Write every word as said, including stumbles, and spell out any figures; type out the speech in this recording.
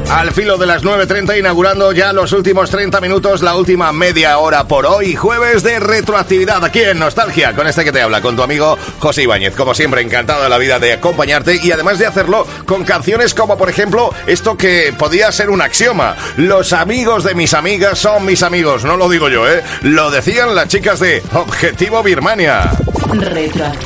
Al filo de las nueve treinta, inaugurando ya los últimos treinta minutos, la última media hora por hoy, jueves de retroactividad, aquí en Nostalgia, con este que te habla, con tu amigo José Ibáñez. Como siempre, encantado de la vida de acompañarte y además de hacerlo con canciones como, por ejemplo, esto que podía ser un axioma: los amigos de mis amigas son mis amigos. No lo digo yo, ¿eh? Lo decían las chicas de Objetivo Birmania. Retroactividad.